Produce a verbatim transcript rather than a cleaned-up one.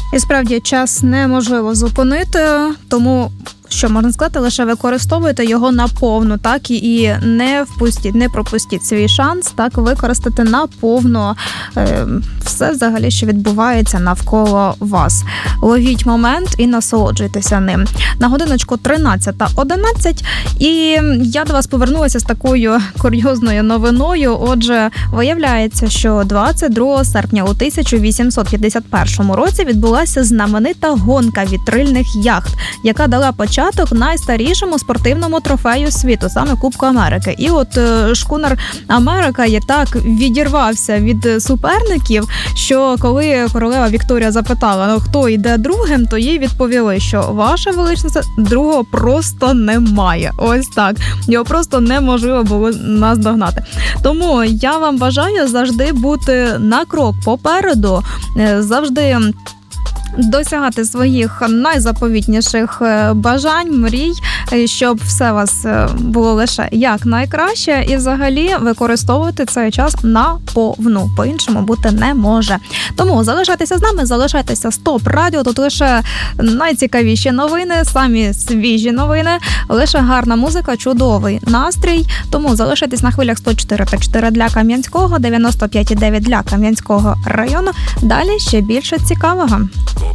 І справді час неможливо зупинити, тому що можна сказати, лише використовуйте його наповну, так, і не впустіть, не пропустіть свій шанс, так, використати наповну е, все взагалі, що відбувається навколо вас. Ловіть момент і насолоджуйтеся ним. На годиночку тринадцята одинадцять, і я до вас повернулася з такою курйозною новиною. Отже, виявляється, що двадцять другого серпня у тисяча вісімсот п'ятдесят першому році відбулася знаменита гонка вітрильних яхт, яка дала початок найстарішому спортивному трофею світу, саме Кубку Америки. І от е, шкунер Америка є так відірвався від суперників, що коли королева Вікторія запитала, ну, хто йде другим, то їй відповіли, що ваша величність, другого просто немає. Ось так. Його просто неможливо було наздогнати. Тому я вам бажаю завжди бути на крок попереду, завжди досягати своїх найзаповітніших бажань, мрій, щоб все у вас було лише як найкраще, і взагалі використовувати цей час наповну. По-іншому бути не може. Тому залишайтеся з нами, залишайтеся з ТОП Радіо. Тут лише найцікавіші новини, самі свіжі новини, лише гарна музика, чудовий настрій. Тому залишайтесь на хвилях сто чотири та чотири для Кам'янського, дев'яносто п'ять і дев'ять для Кам'янського району. Далі ще більше цікавого.